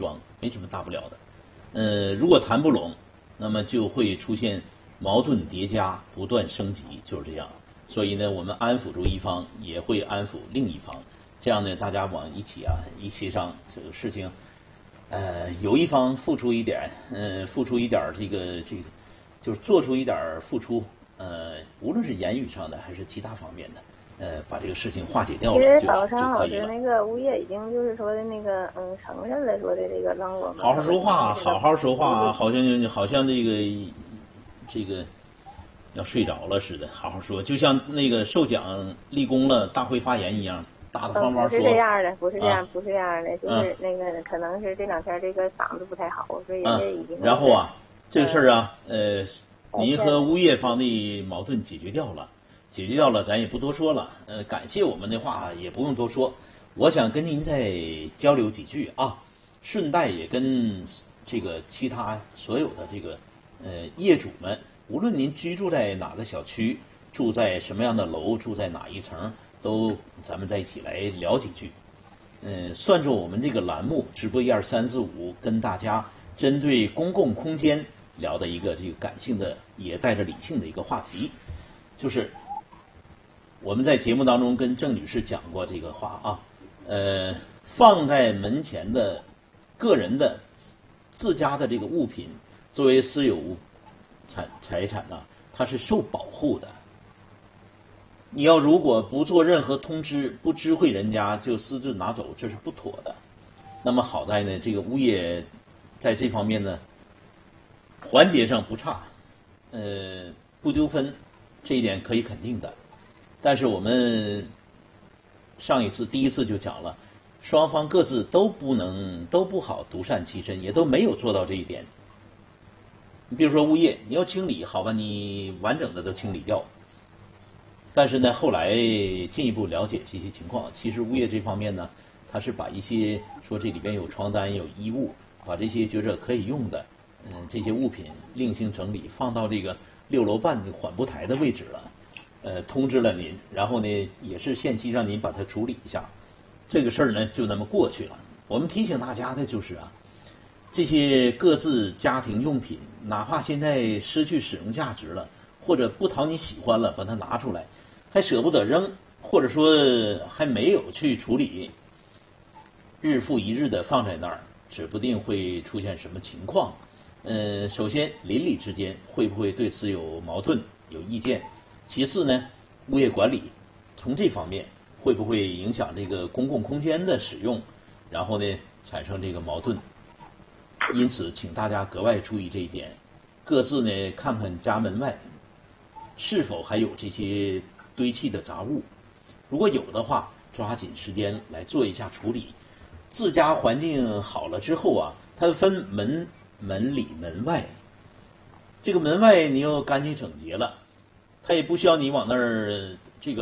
装，没什么大不了的。如果谈不拢，那么就会出现矛盾叠加，不断升级，就是这样。所以呢，我们安抚住一方，也会安抚另一方，这样呢，大家往一起协商这个事情。有一方付出一点，付出一点这个，就是做出一点付出，无论是言语上的还是其他方面的，把这个事情化解掉了就可以了。 其实早上老师那个物业已经就是说的那个承认了，说的这个让我们好好说话，好好说话，好像这个要睡着了似的，好好说，就像那个受奖立功了大会发言一样。大大方方说， 不是这样的，不是这样，不是这样的，就是那个可能是这两天这个嗓子不太好，所以人家已经。 然后这个事儿您和物业方的矛盾解决掉了，咱也不多说了。感谢我们的话也不用多说。我想跟您再交流几句啊，顺带也跟这个其他所有的这个业主们，无论您居住在哪个小区，住在什么样的楼，住在哪一层。咱们在一起来聊几句，算作我们这个栏目直播12345跟大家针对公共空间聊的一个这个感性的也带着理性的一个话题，就是我们在节目当中跟郑女士讲过这个话啊，放在门前的个人的自家的这个物品作为私有财产呢，它是受保护的。你要如果不做任何通知，不知会人家就私自拿走，这是不妥的。那么好在呢，这个物业在这方面呢，环节上不差，不丢分，这一点可以肯定的。但是我们第一次就讲了，双方各自都不好独善其身，也都没有做到这一点。你比如说物业，你要清理，好吧，你完整的都清理掉。但是呢，后来进一步了解这些情况，其实物业这方面呢，他是把一些说这里边有床单、有衣物，把这些觉着可以用的，这些物品另行整理，放到这个6楼半的缓步台的位置了，通知了您，然后呢，也是限期让您把它处理一下，这个事儿呢就那么过去了。我们提醒大家的就是这些各自家庭用品，哪怕现在失去使用价值了，或者不讨你喜欢了，把它拿出来。还舍不得扔，或者说还没有去处理，日复一日的放在那儿，指不定会出现什么情况。首先邻里之间会不会对此有矛盾、有意见？其次呢，物业管理从这方面会不会影响这个公共空间的使用，然后呢产生这个矛盾？因此，请大家格外注意这一点，各自呢看看家门外是否还有这些堆砌的杂物，如果有的话，抓紧时间来做一下处理。自家环境好了之后它分门里门外，这个门外你要干净整洁了，它也不需要你往那儿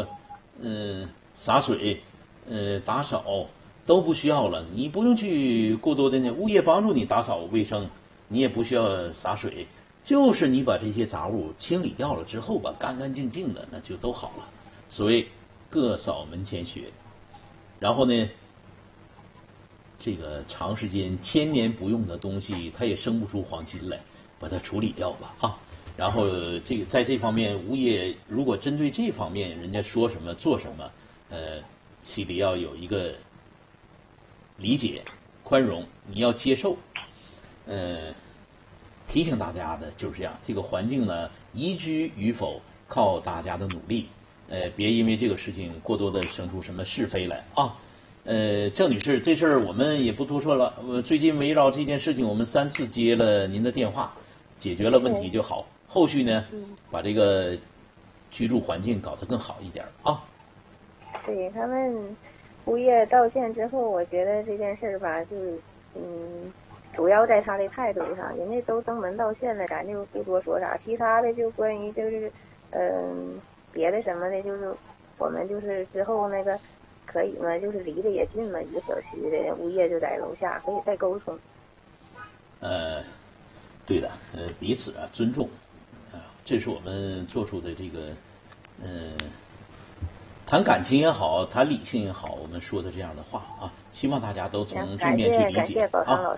洒水，打扫都不需要了，你不用去过多的物业帮助你打扫卫生，你也不需要洒水。就是你把这些杂物清理掉了之后吧，干干净净的，那就都好了。所谓各扫门前雪，然后呢，这个长时间千年不用的东西，它也生不出黄金来，把它处理掉吧然后在这方面，物业如果针对这方面人家说什么做什么，心里要有一个理解、宽容，你要接受，提醒大家的就是这样，这个环境呢，宜居与否靠大家的努力，别因为这个事情过多的生出什么是非来郑女士，这事儿我们也不多说了。最近围绕这件事情，我们3次接了您的电话，解决了问题就好。后续呢，把这个居住环境搞得更好一点对，他们物业道歉之后，我觉得这件事儿吧，就是主要在他的态度上，人家都登门道歉了，咱就不多说啥。其他的就关于就是别的什么的，就是我们就是之后那个可以嘛，就是离得也近嘛，一个小区的物业就在楼下，可以再沟通。 对的，彼此尊重这是我们做出的这个谈感情也好，谈理性也好，我们说的这样的话希望大家都从正面去理解感谢宝山老师。